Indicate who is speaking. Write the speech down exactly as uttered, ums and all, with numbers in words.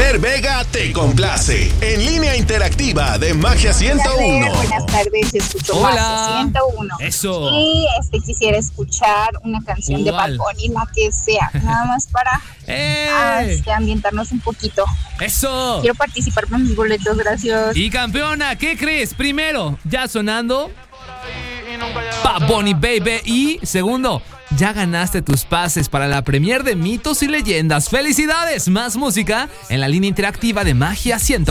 Speaker 1: Fer Vega te complace. En línea interactiva de Magia ciento uno.
Speaker 2: Hola, buenas tardes, escucho
Speaker 3: Hola.
Speaker 2: Magia ciento uno.
Speaker 3: Eso.
Speaker 2: Y este quisiera escuchar una canción de Bad
Speaker 3: ¿Cuál?
Speaker 2: Bunny, la que sea, nada más para
Speaker 3: ¡Eh!
Speaker 2: ah, este, ambientarnos un poquito.
Speaker 3: ¡Eso!
Speaker 2: Quiero participar con mis boletos, gracias.
Speaker 3: Y campeona, ¿qué crees? Primero, ya sonando Bad Bunny, baby. Y segundo, ya ganaste tus pases para la premier de Mitos y Leyendas. ¡Felicidades! Más música en la línea interactiva de Magia ciento uno.